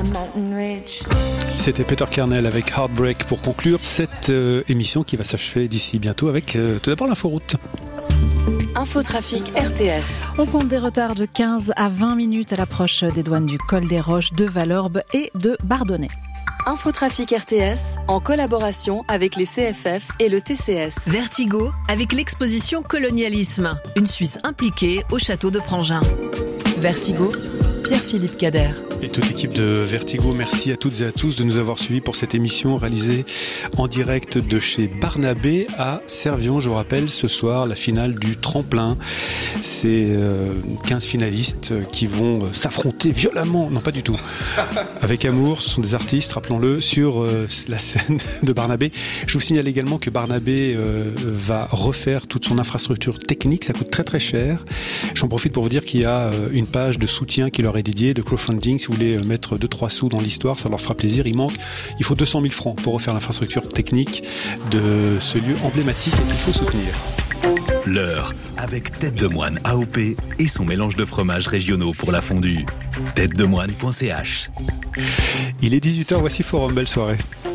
C'était Peter Kernel avec Heartbreak pour conclure cette émission qui va s'achever d'ici bientôt avec tout d'abord l'inforoute. Infotrafic RTS. On compte des retards de 15 à 20 minutes à l'approche des douanes du Col des Roches, de Valorbe et de Bardonnay. Infotrafic RTS en collaboration avec les CFF et le TCS. Vertigo avec l'exposition Colonialisme, une Suisse impliquée au château de Prangin. Vertigo, Pierre-Philippe Cader. Et toute l'équipe de Vertigo, merci à toutes et à tous de nous avoir suivis pour cette émission réalisée en direct de chez Barnabé à Servion. Je vous rappelle, ce soir, la finale du tremplin. C'est 15 finalistes qui vont s'affronter violemment, non pas du tout, avec amour. Ce sont des artistes, rappelons-le, sur la scène de Barnabé. Je vous signale également que Barnabé va refaire toute son infrastructure technique. Ça coûte très très cher. J'en profite pour vous dire qu'il y a une page de soutien qui leur est dédiée, de crowdfunding. Si vous voulez mettre 2-3 sous dans l'histoire, ça leur fera plaisir. Il faut 200 000 francs pour refaire l'infrastructure technique de ce lieu emblématique et qu'il faut soutenir. L'heure avec Tête de Moine AOP et son mélange de fromages régionaux pour la fondue. têtedemoine.ch. Il est 18h, voici Forum, belle soirée.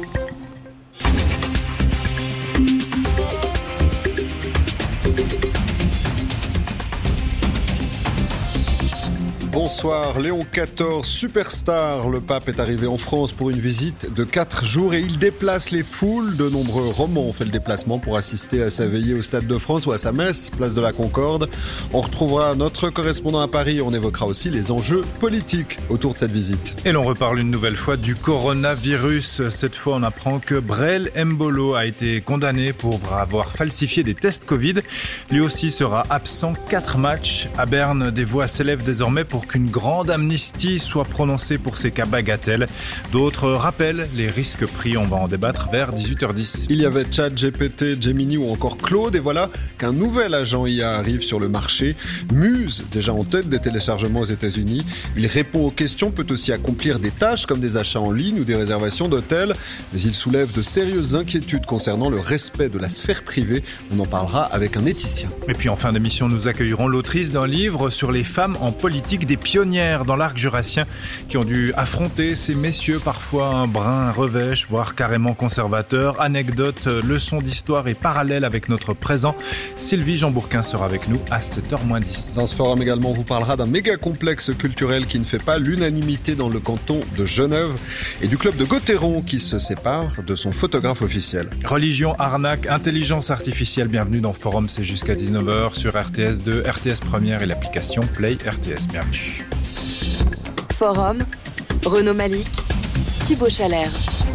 Bonsoir, Léon XIV, superstar. Le pape est arrivé en France pour une visite de 4 jours et il déplace les foules. De nombreux Romans ont fait le déplacement pour assister à sa veillée au Stade de France ou à sa messe, place de la Concorde. On retrouvera notre correspondant à Paris. On évoquera aussi les enjeux politiques autour de cette visite. Et l'on reparle une nouvelle fois du coronavirus. Cette fois, on apprend que Brel Mbolo a été condamné pour avoir falsifié des tests Covid. Lui aussi sera absent 4 matchs. À Berne, des voix s'élèvent désormais pour qu'une grande amnistie soit prononcée pour ces cas bagatelles. D'autres rappellent les risques pris. On va en débattre vers 18h10. Il y avait ChatGPT, Gemini ou encore Claude. Et voilà qu'un nouvel agent IA arrive sur le marché. Muse, déjà en tête des téléchargements aux États-Unis. Il répond aux questions, peut aussi accomplir des tâches comme des achats en ligne ou des réservations d'hôtels. Mais il soulève de sérieuses inquiétudes concernant le respect de la sphère privée. On en parlera avec un éthicien. Et puis en fin d'émission, nous accueillerons l'autrice d'un livre sur les femmes en politique, des pionnières dans l'arc jurassien qui ont dû affronter ces messieurs parfois un brin revêche, voire carrément conservateurs. Anecdotes, leçons d'histoire et parallèles avec notre présent. Sylvie Jean-Bourquin sera avec nous à 7h-10. Dans ce forum également, on vous parlera d'un méga complexe culturel qui ne fait pas l'unanimité dans le canton de Genève et du club de Gauthieron qui se sépare de son photographe officiel. Religion, arnaque, intelligence artificielle. Bienvenue dans Forum, c'est jusqu'à 19h sur RTS2, RTS Première et l'application Play RTS. Bienvenue. Forum, Renaud Malik, Thibaut Chalère.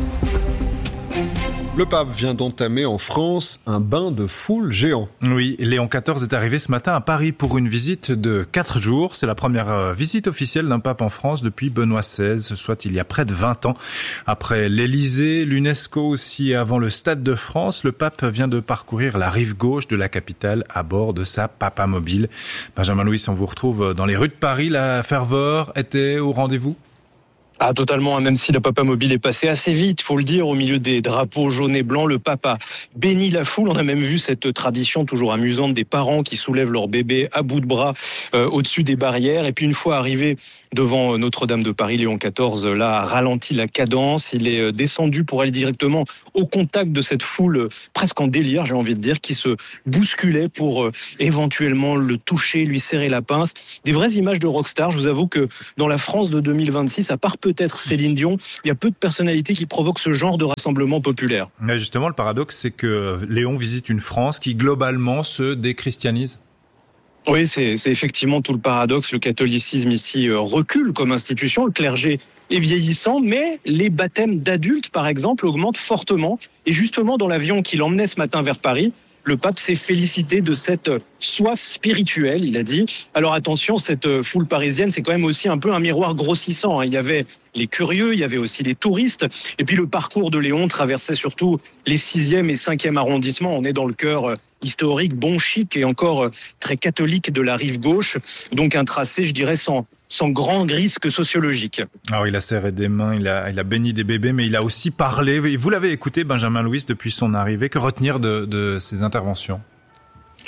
Le pape vient d'entamer en France un bain de foule géant. Oui, Léon XIV est arrivé ce matin à Paris pour une visite de 4 jours. C'est la première visite officielle d'un pape en France depuis Benoît XVI, soit il y a près de 20 ans. Après l'Élysée, l'UNESCO aussi, avant le Stade de France, le pape vient de parcourir la rive gauche de la capitale à bord de sa papamobile. Benjamin Louis, on vous retrouve dans les rues de Paris. La ferveur était au rendez-vous ? Ah, totalement, même si la papamobile est passée assez vite, faut le dire, au milieu des drapeaux jaunes et blancs, le pape a béni la foule. On a même vu cette tradition toujours amusante des parents qui soulèvent leur bébé à bout de bras au-dessus des barrières. Et puis une fois arrivé devant Notre-Dame de Paris, Léon XIV là a ralenti la cadence. Il est descendu pour aller directement au contact de cette foule presque en délire, j'ai envie de dire, qui se bousculait pour éventuellement le toucher, lui serrer la pince. Des vraies images de rockstar. Je vous avoue que dans la France de 2026, à part peut-être Céline Dion, il y a peu de personnalités qui provoquent ce genre de rassemblement populaire. Mais justement, le paradoxe, c'est que Léon visite une France qui globalement se déchristianise. Oui, c'est effectivement tout le paradoxe. Le catholicisme ici recule comme institution. Le clergé est vieillissant, mais les baptêmes d'adultes, par exemple, augmentent fortement. Et justement, dans l'avion qui l'emmenait ce matin vers Paris, le pape s'est félicité de cette soif spirituelle, il a dit. Alors attention, cette foule parisienne, c'est quand même aussi un peu un miroir grossissant. Il y avait les curieux, il y avait aussi les touristes. Et puis le parcours de Léon traversait surtout les 6e et 5e arrondissements. On est dans le cœur historique, bon chic et encore très catholique de la rive gauche. Donc un tracé, je dirais, sans grand risque sociologique. Alors il a serré des mains, il a béni des bébés, mais il a aussi parlé. Vous l'avez écouté, Benjamin Louis, depuis son arrivée. Que retenir de ses interventions ?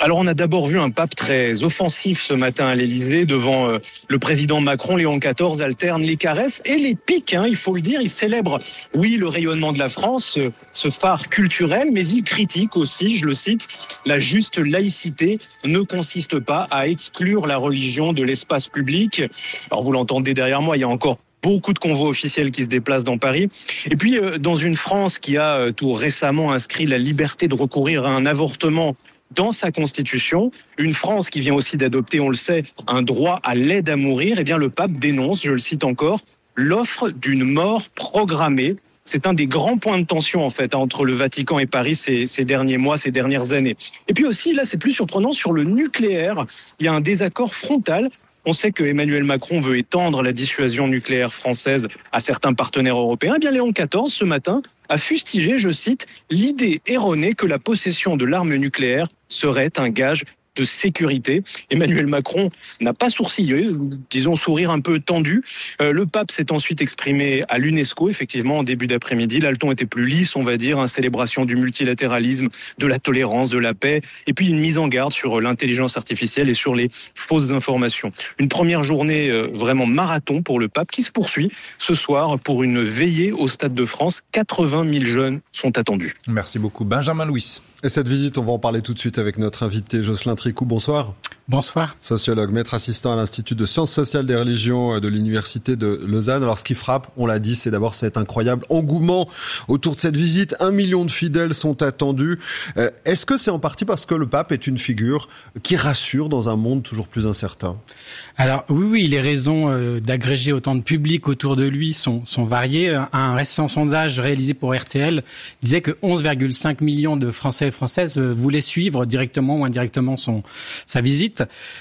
Alors on a d'abord vu un pape très offensif ce matin à l'Élysée devant le président Macron. Léon XIV alterne les caresses et les piques, il faut le dire. Il célèbre, oui, le rayonnement de la France, ce phare culturel, mais il critique aussi, je le cite, la juste laïcité ne consiste pas à exclure la religion de l'espace public. Alors vous l'entendez derrière moi, il y a encore beaucoup de convois officiels qui se déplacent dans Paris. Et puis, dans une France qui a tout récemment inscrit la liberté de recourir à un avortement dans sa constitution, une France qui vient aussi d'adopter, on le sait, un droit à l'aide à mourir, eh bien le pape dénonce, je le cite encore, l'offre d'une mort programmée. C'est un des grands points de tension en fait entre le Vatican et Paris ces derniers mois, ces dernières années. Et puis aussi, là c'est plus surprenant, sur le nucléaire, il y a un désaccord frontal. On sait que Emmanuel Macron veut étendre la dissuasion nucléaire française à certains partenaires européens. Eh bien, Léon XIV, ce matin, a fustigé, je cite, l'idée erronée que la possession de l'arme nucléaire serait un gage de sécurité. Emmanuel Macron n'a pas sourcillé, disons sourire un peu tendu. Le pape s'est ensuite exprimé à l'UNESCO, effectivement, en début d'après-midi. Là, le ton était plus lisse, on va dire, célébration du multilatéralisme, de la tolérance, de la paix, et puis une mise en garde sur l'intelligence artificielle et sur les fausses informations. Une première journée vraiment marathon pour le pape qui se poursuit ce soir pour une veillée au Stade de France. 80 000 jeunes sont attendus. Merci beaucoup. Benjamin Louis. Et cette visite, on va en parler tout de suite avec notre invité Jocelyn Tricou. Bonsoir. Bonsoir. Sociologue, maître assistant à l'Institut de sciences sociales des religions de l'Université de Lausanne. Alors, ce qui frappe, on l'a dit, c'est d'abord cet incroyable engouement autour de cette visite. 1 million de fidèles sont attendus. Est-ce que c'est en partie parce que le pape est une figure qui rassure dans un monde toujours plus incertain ? Alors, oui, les raisons d'agréger autant de public autour de lui sont variées. Un récent sondage réalisé pour RTL disait que 11,5 millions de Français et Françaises voulaient suivre directement ou indirectement sa visite.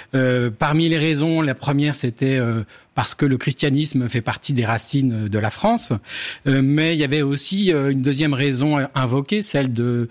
Parmi les raisons, la première, c'était parce que le christianisme fait partie des racines de la France, mais il y avait aussi une deuxième raison invoquée, celle de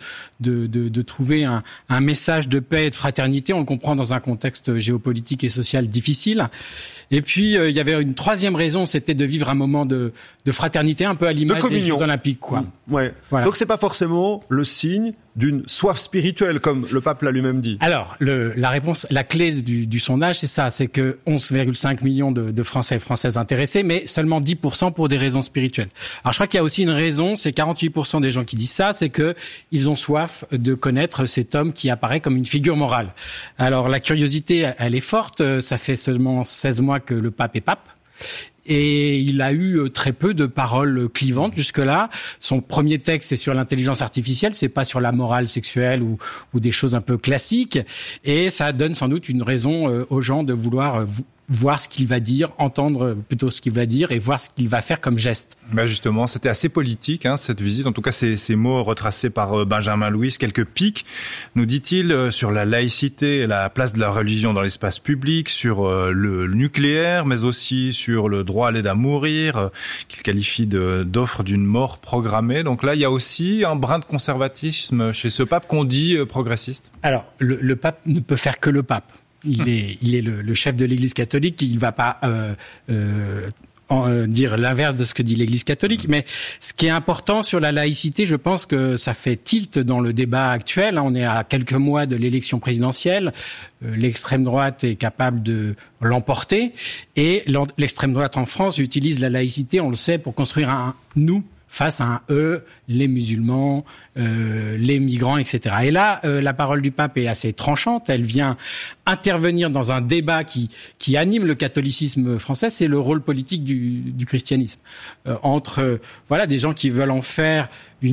trouver un message de paix et de fraternité. On le comprend dans un contexte géopolitique et social difficile. Et puis il y avait une troisième raison, c'était de vivre un moment de fraternité, un peu à l'image des Jeux Olympiques, quoi. Ouais. Voilà. Donc c'est pas forcément le signe d'une soif spirituelle, comme le pape l'a lui-même dit. Alors la réponse, la clé du sondage, c'est ça, c'est que 11,5 millions de Français et Françaises intéressés, mais seulement 10% pour des raisons spirituelles. Alors je crois qu'il y a aussi une raison, c'est 48% des gens qui disent ça, c'est que ils ont soif de connaître cet homme qui apparaît comme une figure morale. Alors la curiosité, elle est forte, ça fait seulement 16 mois que le pape est pape. Et il a eu très peu de paroles clivantes jusque-là. Son premier texte, c'est sur l'intelligence artificielle, c'est pas sur la morale sexuelle ou des choses un peu classiques. Et ça donne sans doute une raison aux gens de vouloir voir ce qu'il va dire, entendre plutôt ce qu'il va dire et voir ce qu'il va faire comme geste. Ben justement, c'était assez politique, cette visite. En tout cas, ces mots retracés par Benjamin Louis, quelques pics, nous dit-il, sur la laïcité et la place de la religion dans l'espace public, sur le nucléaire, mais aussi sur le droit à l'aide à mourir, qu'il qualifie d'offre d'une mort programmée. Donc là, il y a aussi un brin de conservatisme chez ce pape qu'on dit progressiste. Alors, le pape ne peut faire que le pape. Il est le chef de l'Église catholique. Il ne va pas dire l'inverse de ce que dit l'Église catholique. Mais ce qui est important sur la laïcité, je pense que ça fait tilt dans le débat actuel. On est à quelques mois de l'élection présidentielle. L'extrême droite est capable de l'emporter. Et l'extrême droite en France utilise la laïcité, on le sait, pour construire un nous face à un eux, les musulmans, les migrants, etc. Et là, la parole du pape est assez tranchante. Elle vient intervenir dans un débat qui anime le catholicisme français. C'est le rôle politique du christianisme. Entre des gens qui veulent en faire